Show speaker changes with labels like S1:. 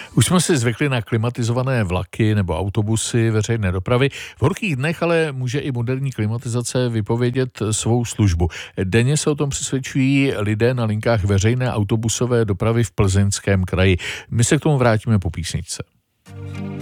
S1: Už jsme si zvykli na klimatizované vlaky nebo autobusy veřejné dopravy. V horkých dnech ale může i moderní klimatizace vypovědět svou službu. Denně se o tom přesvědčují lidé na linkách veřejné autobusové dopravy v Plzeňském kraji. My se k tomu vrátíme po písničce.